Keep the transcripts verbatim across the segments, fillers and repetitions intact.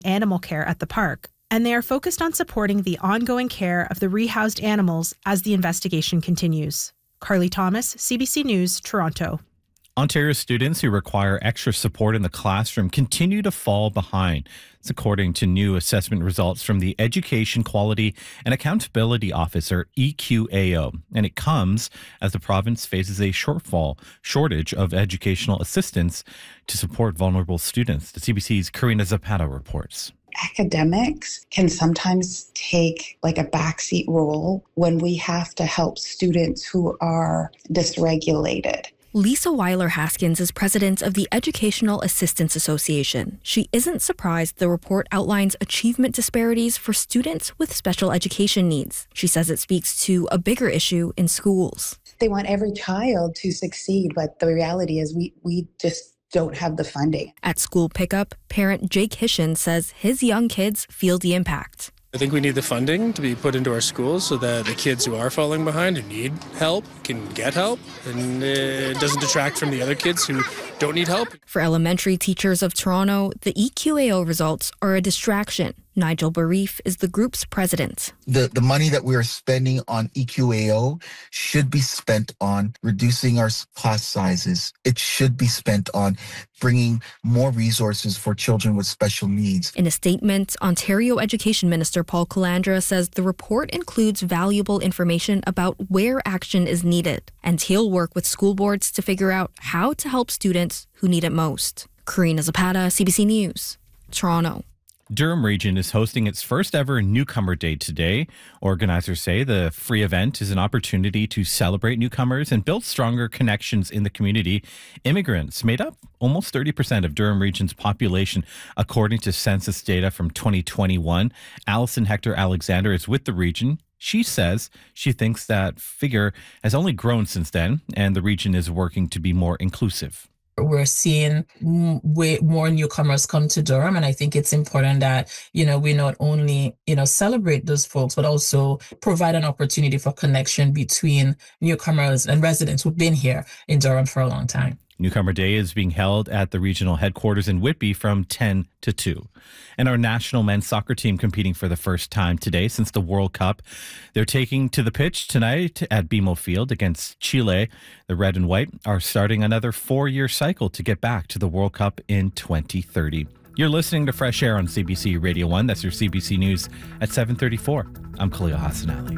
animal care at the park, and they are focused on supporting the ongoing care of the rehoused animals as the investigation continues. Carly Thomas, C B C News, Toronto. Ontario students who require extra support in the classroom continue to fall behind. It's according to new assessment results from the Education Quality and Accountability Officer, E Q A O. And it comes as the province faces a shortfall, shortage of educational assistance to support vulnerable students. The C B C's Karina Zapata reports. Academics can sometimes take like a backseat role when we have to help students who are dysregulated. Lisa Weiler-Haskins is president of the Educational Assistance Association. She isn't surprised the report outlines achievement disparities for students with special education needs. She says it speaks to a bigger issue in schools. They want every child to succeed, but the reality is we, we just don't have the funding. At school pickup, parent Jake Hishin says his young kids feel the impact. I think we need the funding to be put into our schools so that the kids who are falling behind, who need help, can get help, and it doesn't detract from the other kids who don't need help. For elementary teachers of Toronto, the E Q A O results are a distraction. Nigel Barif is the group's president. The the money that we are spending on E Q A O should be spent on reducing our class sizes. It should be spent on bringing more resources for children with special needs. In a statement, Ontario Education Minister Paul Calandra says the report includes valuable information about where action is needed, and he'll work with school boards to figure out how to help students who need it most. Karina Zapata, C B C News, Toronto. Durham Region is hosting its first ever Newcomer Day today. Organizers say the free event is an opportunity to celebrate newcomers and build stronger connections in the community. Immigrants made up almost thirty percent of Durham Region's population, according to census data from twenty twenty-one. Alison Hector Alexander is with the region. She says she thinks that figure has only grown since then, and the region is working to be more inclusive. We're seeing way more newcomers come to Durham, and I think it's important that, you know, we not only, you know, celebrate those folks, but also provide an opportunity for connection between newcomers and residents who've been here in Durham for a long time. Newcomer Day is being held at the regional headquarters in Whitby from ten to two. And our national men's soccer team competing for the first time today since the World Cup. They're taking to the pitch tonight at B M O Field against Chile. The red and white are starting another four-year cycle to get back to the World Cup in twenty thirty. You're listening to Fresh Air on C B C Radio one. That's your C B C News at seven thirty-four. I'm Khalil Hassan Ali.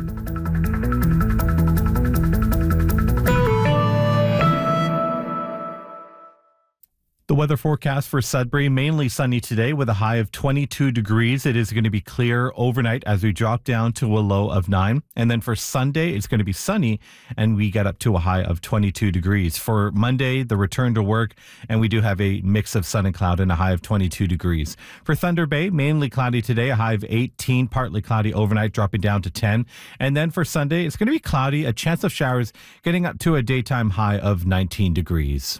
The weather forecast for Sudbury, mainly sunny today with a high of twenty-two degrees. It is going to be clear overnight as we drop down to a low of nine. And then for Sunday, it's going to be sunny and we get up to a high of twenty-two degrees. For Monday, the return to work, and we do have a mix of sun and cloud and a high of twenty-two degrees. For Thunder Bay, mainly cloudy today, a high of eighteen, partly cloudy overnight, dropping down to ten. And then for Sunday, it's going to be cloudy, a chance of showers, getting up to a daytime high of nineteen degrees.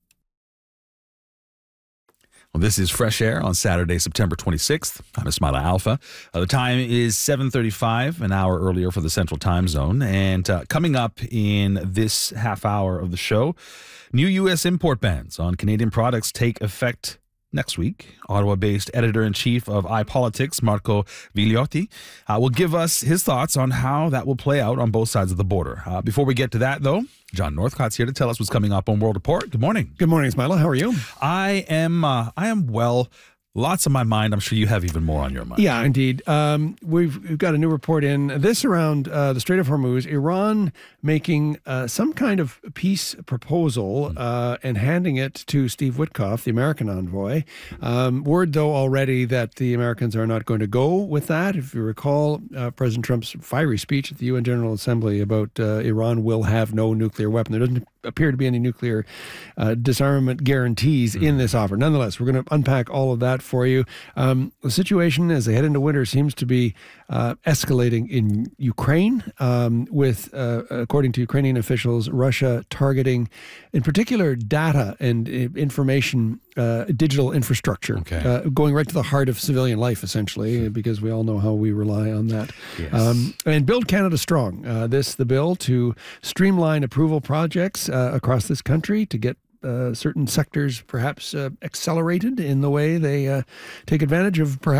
Well, this is Fresh Air on Saturday, September twenty-sixth. I'm Ismaila Alfa. Uh, the time is seven thirty-five, an hour earlier for the Central Time Zone. And uh, coming up in this half hour of the show, new U S import bans on Canadian products take effect next week. Ottawa-based editor-in-chief of iPolitics, Marco Vigliotti, uh, will give us his thoughts on how that will play out on both sides of the border. Uh, before we get to that, though, John Northcott's here to tell us what's coming up on World Report. Good morning. Good morning, Ismaila. How are you? I am. Uh, I am well. Lots on my mind. I'm sure you have even more on your mind. Yeah, indeed. Um, we've, we've got a new report in. This around uh, the Strait of Hormuz, Iran making uh, some kind of peace proposal uh, and handing it to Steve Witkoff, the American envoy. Um, word, though, already that the Americans are not going to go with that. If you recall, uh, President Trump's fiery speech at the U N General Assembly about uh, Iran will have no nuclear weapon. There doesn't appear to be any nuclear uh, disarmament guarantees mm. in this offer. Nonetheless, we're going to unpack all of that for you. Um, the situation as they head into winter seems to be uh, escalating in Ukraine, um, with, uh, according to Ukrainian officials, Russia targeting, in particular, data and uh, information, uh, digital infrastructure, okay. uh, going right to the heart of civilian life, essentially, because we all know how we rely on that. Yes. Um, and Build Canada Strong. Uh, this, the bill to streamline approval projects uh, across this country to get uh, certain sectors perhaps uh, accelerated in the way they uh, take advantage of perhaps